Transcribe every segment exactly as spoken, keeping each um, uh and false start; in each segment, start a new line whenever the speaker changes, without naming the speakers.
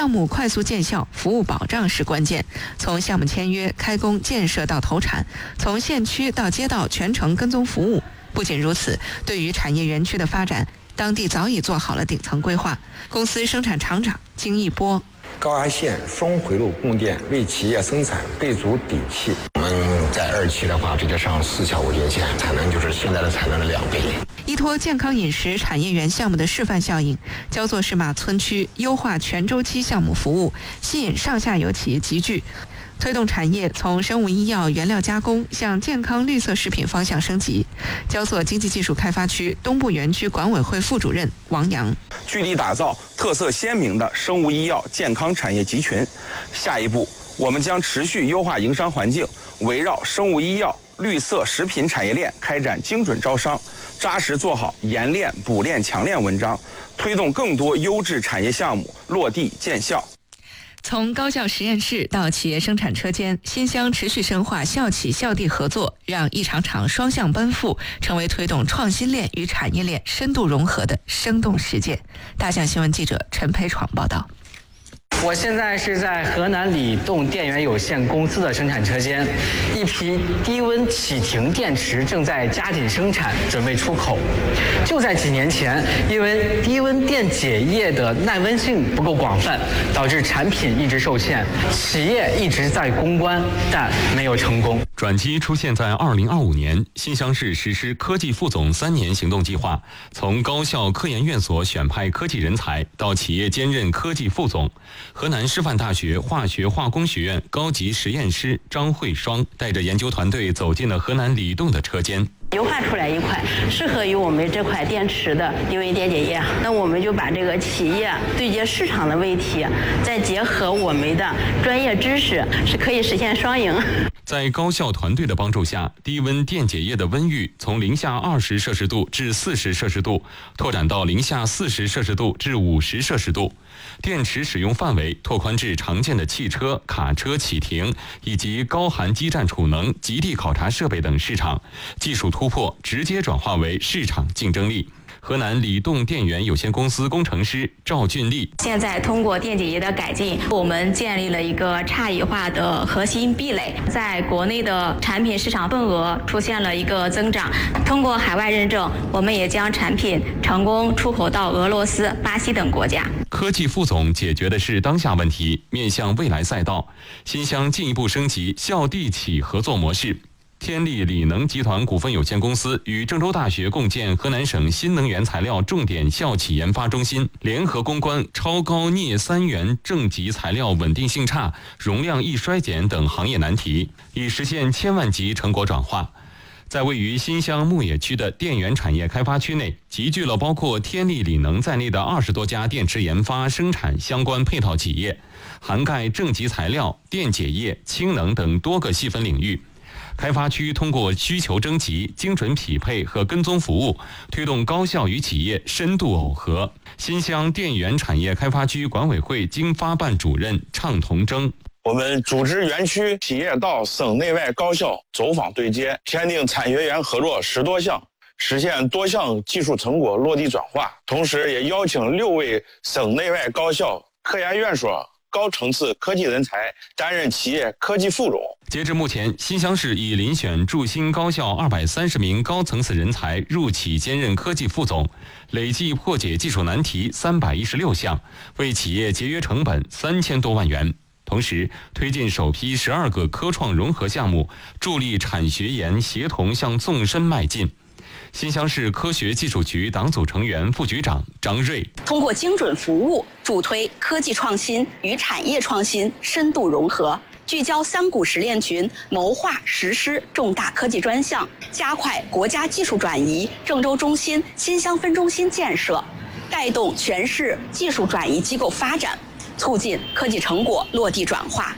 项目快速见效，服务保障是关键。从项目签约、开工、建设到投产，从县区到街道全程跟踪服务。不仅如此，对于产业园区的发展，当地早已做好了顶层规划。公司生产厂长金一波：
高压线双回路供电为企业生产备足底气。我们在二期的话，直接上四效五斤线，产能就是现在的产能的两倍。
依托健康饮食产业园项目的示范效应，焦作市马村区优化全周期项目服务，吸引上下游企业集聚，推动产业从生物医药原料加工向健康绿色食品方向升级。焦作经济技术开发区东部园区管委会副主任王阳：
聚力打造特色鲜明的生物医药健康产业集群。下一步，我们将持续优化营商环境，围绕生物医药、绿色食品产业链开展精准招商，扎实做好研链、补链、强链文章，推动更多优质产业项目落地见效。
从高校实验室到企业生产车间，新乡持续深化校企校地合作，让一场场双向奔赴成为推动创新链与产业链深度融合的生动实践。大象新闻记者陈培闯报道。
我现在是在河南理动电源有限公司的生产车间，一批低温启停电池正在加紧生产，准备出口。就在几年前，因为低温电解液的耐温性不够广泛，导致产品一直受限，企业一直在攻关，但没有成功。
转机出现在二零二五年，新乡市实施科技副总三年行动计划，从高校科研院所选派科技人才到企业兼任科技副总。河南师范大学化学化工学院高级实验师张慧双带着研究团队走进了河南理动的车间。
优化出来一款适合于我们这块电池的低温电解液，那我们就把这个企业对接市场的问题，再结合我们的专业知识，是可以实现双赢。
在高校团队的帮助下，低温电解液的温域从零下二十摄氏度至四十摄氏度，拓展到零下四十摄氏度至五十摄氏度。电池使用范围拓宽至常见的汽车、卡车启停以及高寒基站储能、极地考察设备等市场，技术突破直接转化为市场竞争力。河南理动电源有限公司工程师赵俊丽：
现在通过电解液的改进，我们建立了一个差异化的核心壁垒，在国内的产品市场份额出现了一个增长。通过海外认证，我们也将产品成功出口到俄罗斯、巴西等国家。
科技副总解决的是当下问题，面向未来赛道。新乡进一步升级校地企合作模式。天力锂能集团股份有限公司与郑州大学共建河南省新能源材料重点校企研发中心，联合攻关超高镍三元正极材料稳定性差、容量易衰减等行业难题，以实现千万级成果转化。在位于新乡牧野区的电源产业开发区内，集聚了包括天力锂能在内的二十多家电池研发、生产相关配套企业，涵盖正极材料、电解液、氢能等多个细分领域。开发区通过需求征集、精准匹配和跟踪服务，推动高校与企业深度耦合。新乡电源产业开发区管委会经发办主任畅同征：
我们组织园区企业到省内外高校走访对接，签订产学研合作十多项，实现多项技术成果落地转化。同时也邀请六位省内外高校科研院所高层次科技人才担任企业科技副总。
截至目前，新乡市已遴选驻新高校二百三十名高层次人才入企兼任科技副总，累计破解技术难题三百一十六项，为企业节约成本三千多万元。同时，推进首批十二个科创融合项目，助力产学研协同向纵深迈进。新乡市科学技术局党组成员、副局长张瑞：
通过精准服务，助推科技创新与产业创新深度融合，聚焦三股实炼群，谋划实施重大科技专项，加快国家技术转移、郑州中心、新乡分中心建设，带动全市技术转移机构发展，促进科技成果落地转化。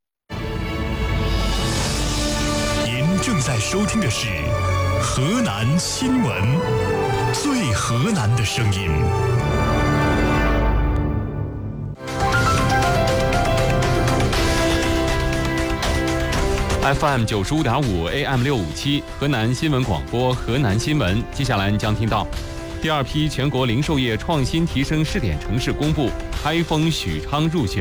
您正在收听的是河南新闻，最河南的声音。
F M 九十五点五 A M 六五七，河南新闻广播，河南新闻。接下来你将听到第二批全国零售业创新提升试点城市公布，开封许昌入选